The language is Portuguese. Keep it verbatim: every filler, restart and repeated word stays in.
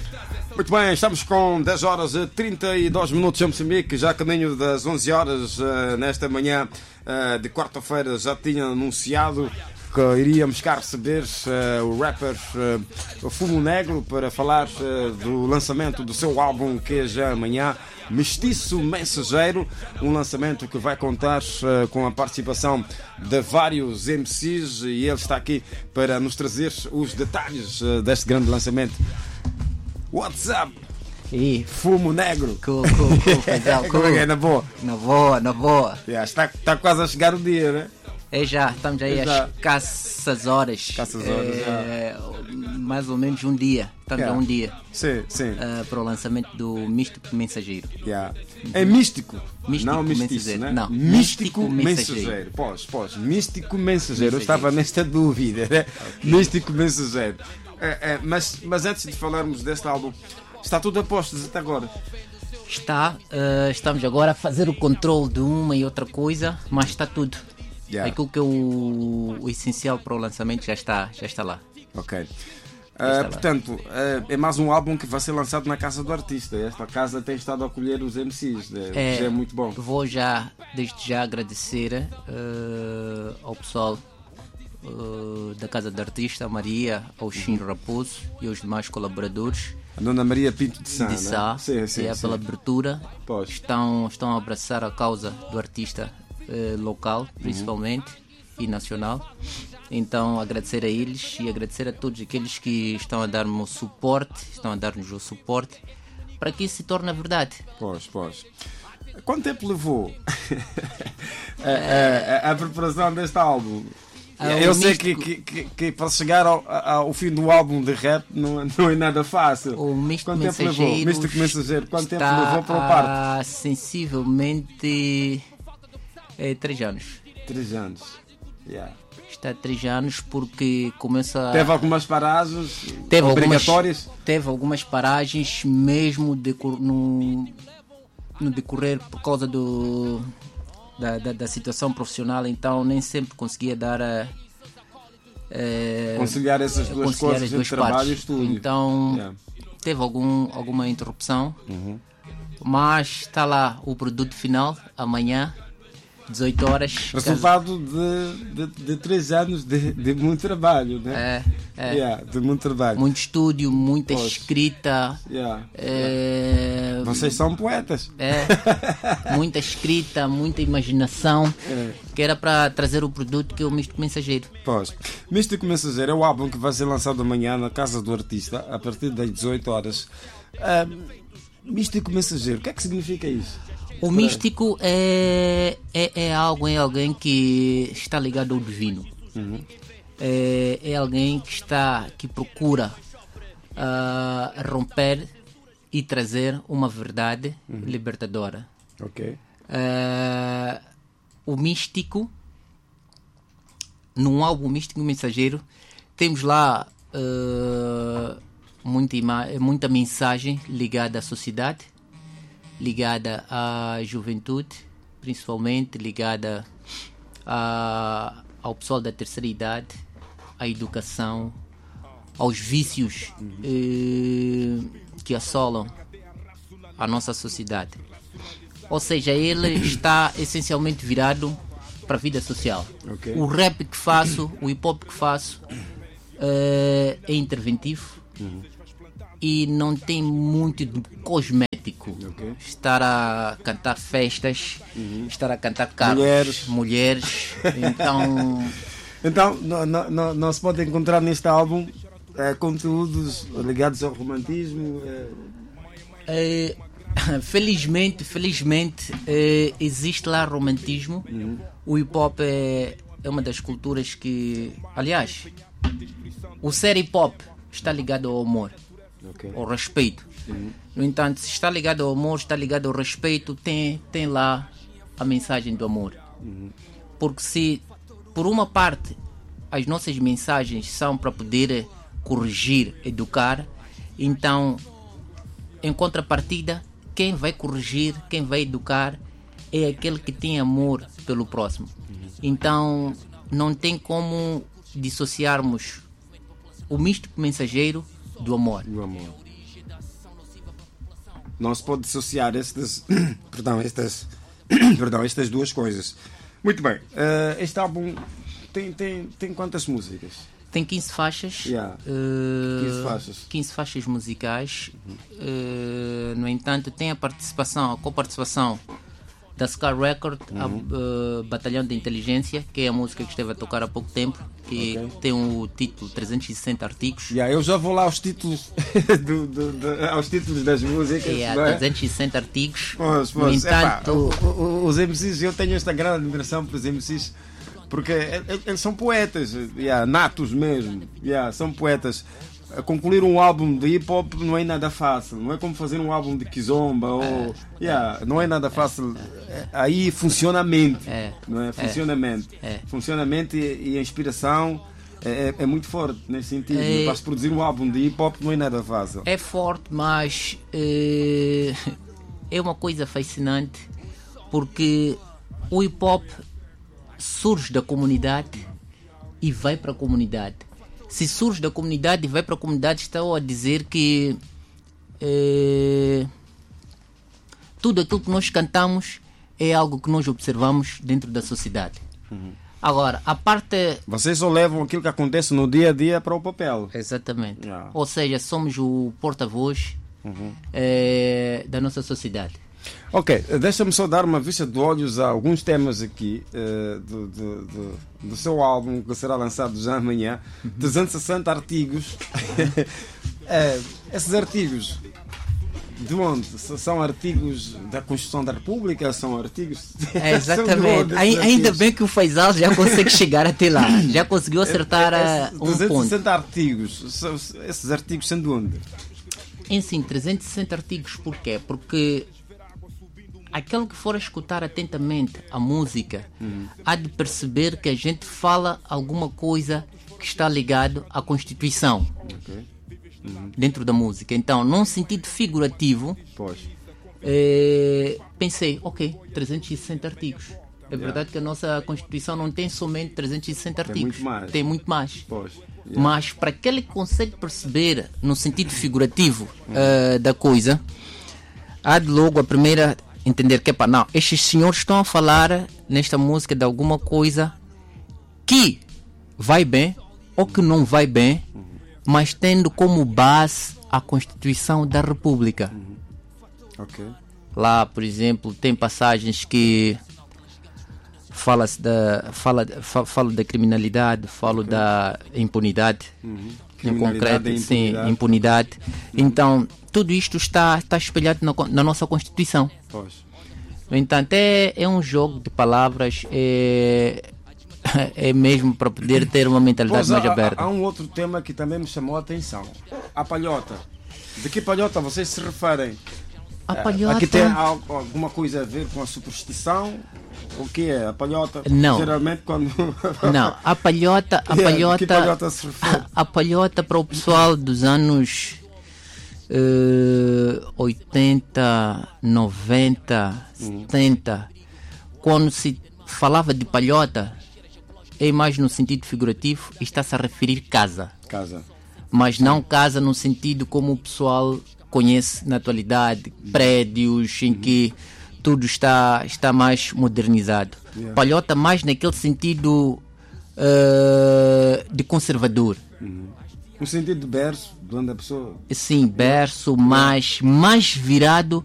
Muito bem, estamos com dez horas e trinta e dois minutos em Moçambique, já a caminho das onze horas, uh, nesta manhã uh, de quarta-feira. Já tinha anunciado que iríamos cá receber uh, o rapper uh, Fumo Negro para falar uh, do lançamento do seu álbum, que é já amanhã, Mestiço Mensageiro, um lançamento que vai contar uh, com a participação de vários M Cs, e ele está aqui para nos trazer os detalhes uh, deste grande lançamento. What's up? E Fumo Negro. cool, cool, cool, Fazal, cool. Como é que é? Na boa? Na boa, na boa. Yeah, está, está quase a chegar o dia, né? É já, estamos aí É já. às caças horas. Caças horas, é, mais ou menos um dia. Estamos Yeah. a um dia Sim, sim. uh, para o lançamento do Místico Mensageiro. Yeah. É místico. Místico não mestiço, Mensageiro. né? Não, Místico Místico Mensageiro. Mensageiro. Pós, pós. Místico Mensageiro. Eu Mensageiro. estava nesta dúvida, né? Místico Mensageiro. É, é, mas, mas antes de falarmos deste álbum, está tudo a postos até agora. Está, uh, estamos agora a fazer o controle de uma e outra coisa, mas está tudo. Yeah. Aquilo que é o, o essencial para o lançamento já está, já está lá. Ok. está Uh, lá. portanto, uh, é mais um álbum que vai ser lançado na casa do artista. Esta casa tem estado a acolher os M Cs, né? É, Já é muito bom. Vou já, desde já, agradecer uh, ao pessoal uh, da Casa do Artista, a Maria, ao Chinho Raposo e aos demais colaboradores A Dona Maria Pinto de Sá, de né? Sá, Sim, sim, e é sim. pela abertura. Pois. Estão, estão a abraçar a causa do artista uh, local, principalmente, e nacional. Então, agradecer a eles e agradecer a todos aqueles que estão a dar-me o suporte, estão a dar-nos o suporte para que isso se torne a verdade. Pois, pois. Quanto tempo levou a, a, a preparação deste álbum? Ah, Eu o sei Místico- que, que, que, que para chegar ao, ao fim do álbum de rap não, não é nada fácil. O Místico Quanto tempo levou? Mensageiro, Místico Mensageiro, quanto tempo está levou para o parto? há sensivelmente é, três anos. Três anos. Yeah. Está há três anos porque começa a... Teve algumas paragens Teve obrigatórias? Algumas, teve algumas paragens mesmo decor, no, no decorrer por causa do, da, da, da situação profissional, então nem sempre conseguia dar a, a Conciliar essas duas conciliar coisas as duas entre trabalho e partes. estúdio. Então Yeah. teve algum, alguma interrupção, Uhum. mas está lá o produto final amanhã, dezoito horas. Resultado de, de, de três anos de, de muito trabalho, né? É, é. Yeah, de muito trabalho. Muito estúdio, muita Pois. escrita. Yeah. É, Vocês são poetas. é, muita escrita, muita imaginação, É. que era para trazer o produto que é o Místico Mensageiro. Pois. Místico Mensageiro é o álbum que vai ser lançado amanhã na casa do artista, a partir das dezoito horas. Ah, Místico Mensageiro, o que é que significa isso? O místico é, é, é algo, é alguém que está ligado ao divino. Uhum. É, é alguém que está, que procura ah, romper e trazer uma verdade libertadora. Ok. Ah, o místico, num álbum Místico Mensageiro, temos lá ah, muita, ima- muita mensagem ligada à sociedade, ligada à juventude, principalmente ligada a, ao pessoal da terceira idade, à educação, aos vícios eh, que assolam a nossa sociedade. Ou seja, ele está essencialmente virado para a vida social. Ok. O rap que faço, o hip hop que faço eh, é interventivo e não tem muito de cosmético. Ok. Estar a cantar festas, estar a cantar carros, Mulheres. mulheres. Então, Então, não, não, não, não se pode encontrar neste álbum eh, conteúdos ligados ao romantismo. eh, eh, felizmente, felizmente eh, existe lá romantismo. O hip hop é, é uma das culturas que, aliás, o ser hip hop está ligado ao amor, ok. ao respeito. No entanto, se está ligado ao amor, está ligado ao respeito, tem, tem lá a mensagem do amor. Porque se, por uma parte, as nossas mensagens são para poder corrigir, educar, então, em contrapartida, quem vai corrigir, quem vai educar, é aquele que tem amor pelo próximo. Então, não tem como dissociarmos o Místico Mensageiro do amor. Do amor. Não se pode dissociar estas, perdão, estas, perdão, estas duas coisas. Muito bem, uh, este álbum tem, tem, tem quantas músicas? Tem quinze faixas, Yeah. uh, quinze faixas. quinze faixas musicais. Uh, no entanto, tem a participação, a coparticipação da Scar Record, Uhum. a, uh, Batalhão de Inteligência, que é a música que esteve a tocar há pouco tempo, que Ok. tem o título trezentos e sessenta artigos. Yeah, eu já vou lá aos títulos, do, do, do, aos títulos das músicas. É, não é? trezentos e sessenta artigos. Pois, No pois, epá, entanto, o- o- os M Cs, eu tenho esta grande admiração para os M Cs, porque e- e- eles são poetas, yeah, natos mesmo, yeah, são poetas. A concluir um álbum de hip hop não é nada fácil, não é como fazer um álbum de kizomba, ou, yeah, não é nada fácil. É, aí funciona a mente, É, não é? Funciona a mente, é. funciona a mente e, e a inspiração é, é- é muito forte nesse sentido. É. Para se produzir um álbum de hip hop não é nada fácil. é forte, mas eh, é uma coisa fascinante, porque o hip hop surge da comunidade e vai para a comunidade. Se surge da comunidade e vai para a comunidade, estou a dizer que eh, tudo aquilo que nós cantamos é algo que nós observamos dentro da sociedade. Agora, a parte... Vocês só levam aquilo que acontece no dia a dia para o papel. Exatamente. Yeah. Ou seja, somos o porta-voz eh, da nossa sociedade. Ok, deixa-me só dar uma vista de olhos a alguns temas aqui eh, do, do, do, do seu álbum que será lançado já amanhã. trezentos e sessenta artigos. Eh, esses artigos, de onde? S- São artigos da Constituição da República? São artigos. É, São de exatamente. onde Ai- esses Ainda artigos? bem que o Faisal já consegue chegar até lá. Já conseguiu acertar ah, Esses um trezentos e ponto. sessenta artigos, são- esses artigos são de onde? Em sim, trezentos e sessenta artigos, porquê? Porque aquele que for escutar atentamente a música há de perceber que a gente fala alguma coisa que está ligado à Constituição Ok, dentro da música. Então, num sentido figurativo, pois. eh, pensei, ok, trezentos e sessenta artigos. É verdade que a nossa Constituição não tem somente trezentos e sessenta artigos. muito mais. Tem muito mais. Pois. Yeah. Mas para aquele que consegue perceber no sentido figurativo eh, da coisa, há de logo a primeira entender que, epá, não, estes senhores estão a falar nesta música de alguma coisa que vai bem ou que não vai bem, mas tendo como base a Constituição da República. Ok. Lá, por exemplo, tem passagens que fala-se da, fala, fa, falo da criminalidade, falo da impunidade, em Criminalidade concreto, e sim, impunidade. impunidade. Então, tudo isto está, está espelhado na, na nossa Constituição. Pois. No entanto, é, é um jogo de palavras, é, é mesmo para poder ter uma mentalidade Pois, mais há, aberta. há, há um outro tema que também me chamou a atenção. A palhota. De que palhota vocês se referem? A Eh, palhota... Aqui tem al- alguma coisa a ver com a superstição? O que é? A palhota? Não. Geralmente quando... Não, a palhota, a Yeah, palhota, que palhota se refere? a palhota para o pessoal dos anos eh, oitenta, noventa, setenta, quando se falava de palhota, é mais no sentido figurativo, está-se a referir casa, Casa. mas não casa no sentido como o pessoal conhece na atualidade, prédios em que tudo está, está mais modernizado. Yeah. Palhota mais naquele sentido eh, de conservador. No sentido de berço, de onde a pessoa... Sim, berço mais, mais virado